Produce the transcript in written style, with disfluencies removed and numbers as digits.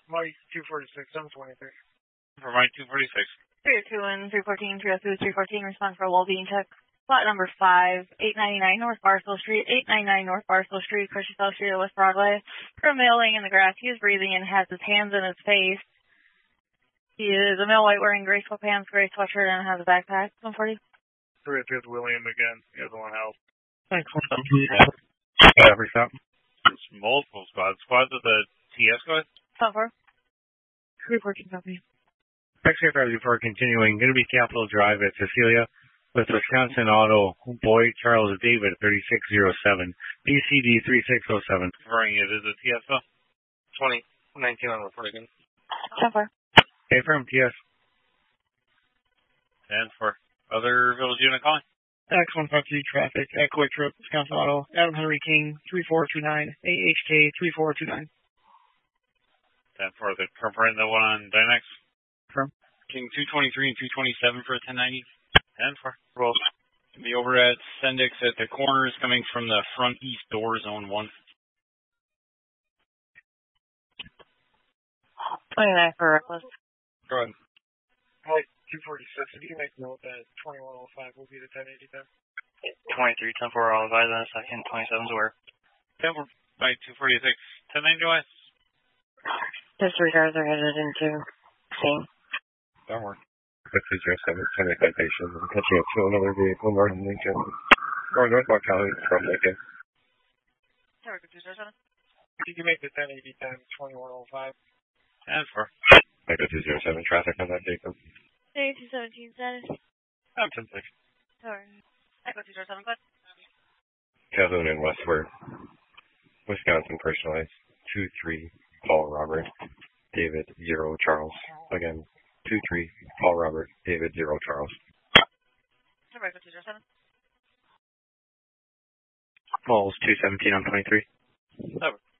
Mike 246, I'm 23. For Mike 246. 321, 314, 302, 314, respond for a well-being check. Plot number 5, 899 North Barstow Street, 899 North Barstow Street, Crushy South Street, West Broadway. For a male laying in the grass, he is breathing and has his hands in his face. He is a male white wearing gray sweatpants, gray sweatshirt, and has a backpack. 140. 305 William again. He has one health. Thanks. Every stop. It's multiple squads. Squads of the TS squad? 104. 314 copy. X-ray 54 continuing. Going to be Capitol Drive at Cecilia with Wisconsin Auto Boyd Charles David 3607. BCD 3607. Referring it is a TS though? 2019 on report again. 104. Okay, from TS. And for other village unit calling? X153 traffic at Quick Trip, Wisconsin Auto. Adam Henry King 3429. AHK 3429. And for the confirming the one on Dynex? From King 223 and 227 for a 1090. And for well, be over at Sendix at the corners coming from the front east door, zone 1. 29 for reckless. Go ahead. Mike 246, if you make note that 2105 will be the 1080 then. 23, 10-4, all advised on a second, 27's where? 10 for Mike 246. 1090 west. Just three cars are headed into scene. Don't worry. 607, 10 citation. I'm catching up to another vehicle north of Lincoln. Or northbound County from Lincoln. Sorry, 207. You can make the 1080 times 2105. And for Mike 207, traffic on that vehicle. 217 status. I'm 10-6. Sorry. Echo 207, go ahead. Calhoun and Westward. Wisconsin personalized. 23 Paul Robert. David 0 Charles. Again, 23 Paul Robert. David 0 Charles. Sorry, Echo 207. Falls 217 on 23. Over.